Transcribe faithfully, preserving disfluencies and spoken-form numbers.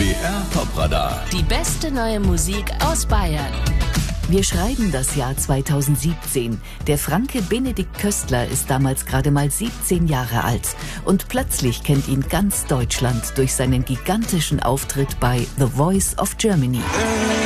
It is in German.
W R Top-Radar. Die beste neue Musik aus Bayern. Wir schreiben das Jahr zweitausendsiebzehn. Der Franke Benedikt Köstler ist damals gerade mal siebzehn Jahre alt. Und plötzlich kennt ihn ganz Deutschland durch seinen gigantischen Auftritt bei The Voice of Germany.